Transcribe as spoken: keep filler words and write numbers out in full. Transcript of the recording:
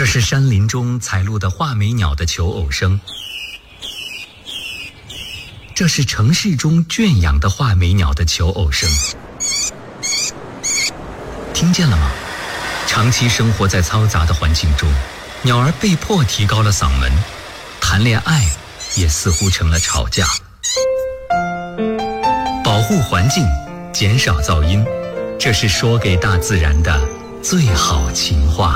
这是山林中采录的画眉鸟的求偶声，这是城市中圈养的画眉鸟的求偶声。听见了吗？长期生活在嘈杂的环境中，鸟儿被迫提高了嗓门，谈恋爱也似乎成了吵架。保护环境，减少噪音，这是说给大自然的最好情话。